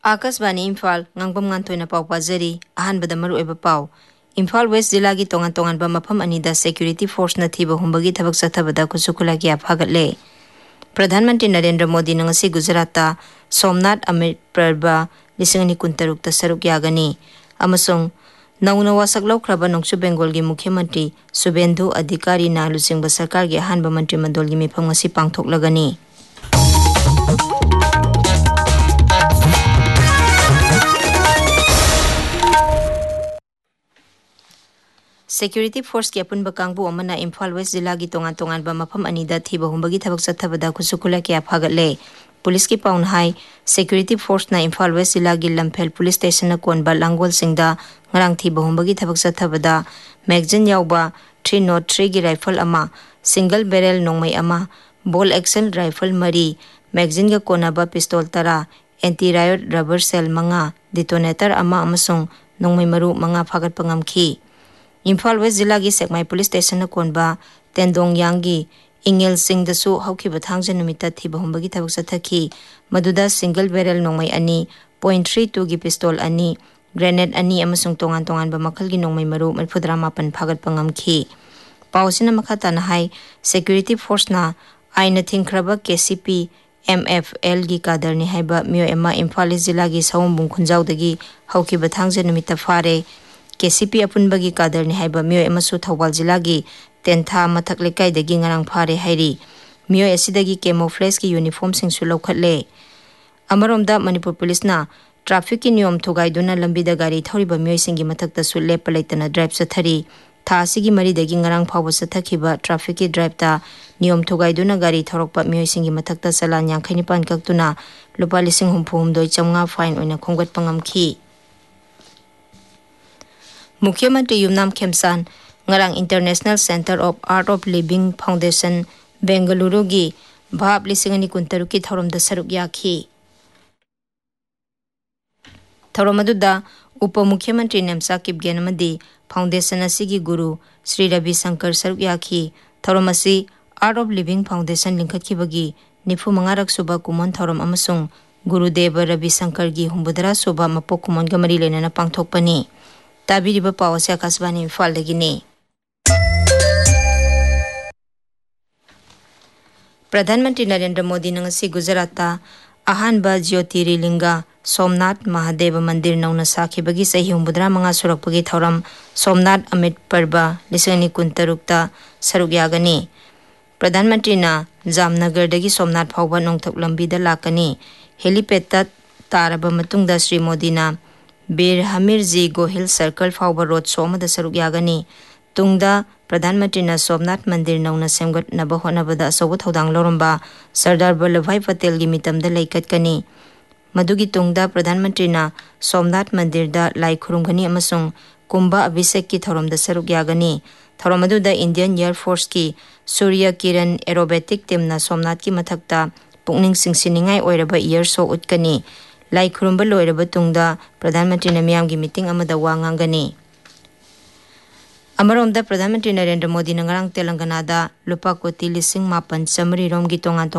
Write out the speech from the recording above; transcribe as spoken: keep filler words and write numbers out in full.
Akashvani Imphal ngangbam ngantoina pau pajari ahanbada maru eba pau Imphal West Jilla gi tongan tongan ba mafam anida security force na thiba humbagi thabak sathabada kusukula gi aphaгаtle Pradhan Mantri Narendra Modi na ngasi Gujarat ta Somnath Amrit Parba lisingani kuntaruk ta saruk yagani amasung nauna wasak laukraba nongchu Bengal gi Mukhy Mantri Subendhu Adhikari na lusingba sarkar gi ahanba mantri mandol gi mifam ngasi pangthoklagani Security Force ki apunba kangbu amana Imphal West Jilla gi tongan tongan ba mafam anida thiba humbagi thabak sathabada kusukula ki aphaгаtle Police ki paun hai Security Force na Imphal West Jilla gi Lamphel Police Station na konba Langol singda ngarang thiba humbagi thabak sathabada magazine yawba three oh three gi rifle ama single barrel nongmai ama ball action rifle mari magazine ga konaba pistol tara anti riot rubber cell manga detonator ama amasung nongmai maru manga phagat pangamkhi Imphal West Jilla gi Sekmai Police Station na konba Tendong Yangi Ingel Singh da su hauki bathangja numita thiba humbagi thabak sathaki maduda single barrel nongmai ani point three two gi pistol ani grenade ani amasung tongan tongan ba makhal gi nongmai maru marphudra mapan phagat pangamkhi pausina makhata na hai security force na aina thingkraba K C P M F L gi kadar ni haiba myo ema Imphal West Jilla gi Sawumbung Khunjau dagi hauki bathangja numita fare K C P apunbagi kadar ni haiba myo emasu Thawbal Jilla gi Tentha mathak lekai dagi ngarang phare hairi myo asidagi camouflage ki uniform sing su lokhatle amaromda Manipur Police na traffic ki niyom thugaiduna lambi da gari thoriba myo singi mathak ta su lepa leitana drive sathari tha asigi mari dagi ngarang phawba sathakiba traffic ki drive ta niyom thugaiduna gari thorokpa myo singi mathak ta salan yankhaini pan kaktuna lupa lising humphum doi chamnga fine oina khonggat pangamkhi Mukhy Mantri Yumnam Khemsan ngarang International Center of Art of Living Foundation Bengaluru gi bhab lisingani kuntaruk ki thorom da saruk yakhi thorom aduda Upa Mukhy Mantri Nemsa Kipgen amadi Foundation asigi guru Sri Ravi Shankar saruk yakhi thorom asi Art of Living Foundation linkhatkibagi nifu mangarak suba kumon thorom amasung Gurudeva Ravi Shankar gi humbudara suba mapok kumon ga mari lenana pangthokpani Tabiriba Pawase Akashvani Imphal dagini Pradhan Mantri Narendra Modi na ngasi Gujarat ta ahanba Jyotirlinga Somnath Mahadeva Mandir nauna sakhibagi sahi humbudra manga surakpagi thoram Somnath Amrit Parba lisani kuntaruk ta saruk yagani Pradhan Mantri na Jamnagar dagi Somnath phawba nongthok lambi da lakani helipad ta taraba matungda Sri Modi na Bir Hamirji Gohil Circle Fawba Road Soma da saruk yagani tungda Pradhan Mantri na Somnath Mandir nauna semgat naba honabada asawu thodang loromba Sardar Vallabhbhai Patel gi mitam da laikat kani madugi tungda Pradhan Mantri na Somnath Mandir da lai khurumgani amasung Kumbha Abhishek ki thorom da saruk yagani thorom adu da Indian Air Force ki Surya Kiran Aerobatic team na Somnath ki mathakta pukning singsiningai oiraba year show utkani Lai khurumba loiraba tungda Pradhan Mantri na miyam gi meeting amada wa ngangani Amaromda Pradhan Mantri Narendra Modi na ngarang Telangana da lupa koti lising mapan samri rom gi tongan